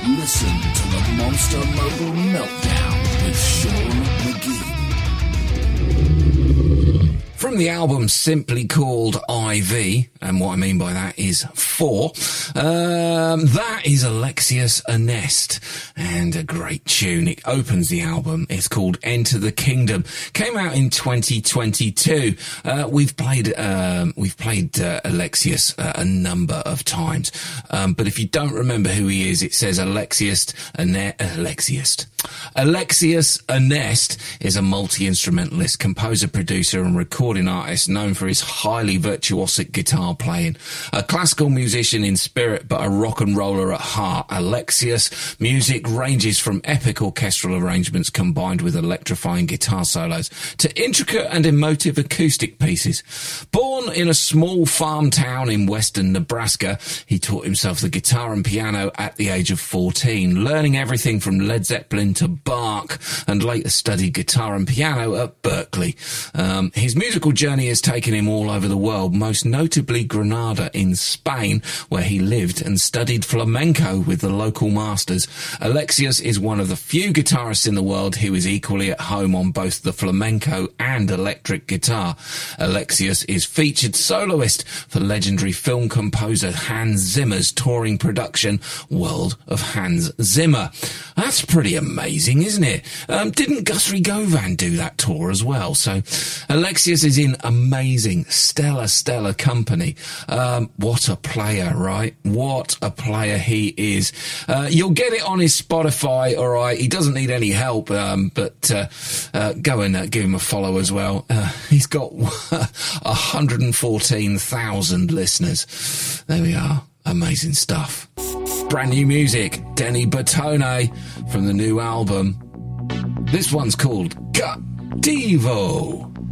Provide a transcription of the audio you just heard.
Listen to the Monster Mobile Meltdown with Sean McGee. From the album simply called IV, and what I mean by that is 4, that is Alexius Anest, and a great tune. It opens the album. It's called Enter the Kingdom. Came out in 2022. We've played Alexius a number of times, but if you don't remember who he is, it says Alexius Anest is a multi-instrumentalist, composer, producer and recording artist known for his highly virtuosic guitar playing. A classical musician in spirit but a rock and roller at heart, Alexius' music ranges from epic orchestral arrangements combined with electrifying guitar solos to intricate and emotive acoustic pieces. Born in a small farm town in western Nebraska, he taught himself the guitar and piano at the age of 14, learning everything from Led Zeppelin to Bach, and later studied guitar and piano at Berkeley. His musical journey has taken him all over the world, most notably Granada in Spain, where he lived and studied flamenco with the local masters. Alexius is one of the few guitarists in the world who is equally at home on both the flamenco and electric guitar. Alexius is featured soloist for legendary film composer Hans Zimmer's touring production, World of Hans Zimmer. That's pretty amazing, isn't it? Didn't Guthrie Govan do that tour as well? So Alexius is in amazing, stellar company. What a player, right? What a player he is. You'll get it on his Spotify, all right? He doesn't need any help, but go and give him a follow as well. He's got 114,000 listeners. There we are. Amazing stuff. Brand new music, Denny Bertone from the new album. This one's called Cattivo.